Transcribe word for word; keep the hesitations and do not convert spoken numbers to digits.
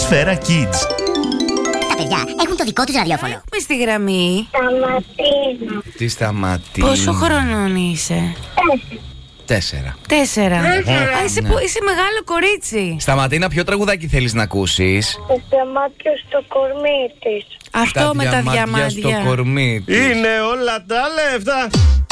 Σφαίρα Kids. Τα παιδιά έχουν το δικό τους ραδιόφωνο. Έχουμε στη γραμμή. Σταματίνα. Τι Σταματίνα. Πόσο χρονών είσαι? Τέσσερα. Τέσσερα. Α, είσαι, Ναι. που- είσαι μεγάλο κορίτσι. Σταματίνα, ποιο τραγουδάκι θέλεις να ακούσεις? Το διαμάτιο στο κορμί της. Αυτό με τα διαμάντια διαμάντια. στο κορμί της. Είναι όλα τα λεφτά.